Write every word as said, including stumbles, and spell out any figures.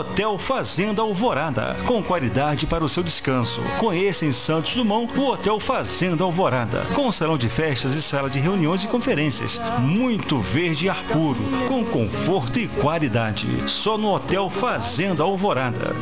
Hotel Fazenda Alvorada, com qualidade para o seu descanso. Conheça em Santos Dumont o Hotel Fazenda Alvorada, com salão de festas e sala de reuniões e conferências. Muito verde e ar puro, com conforto e qualidade. Só no Hotel Fazenda Alvorada.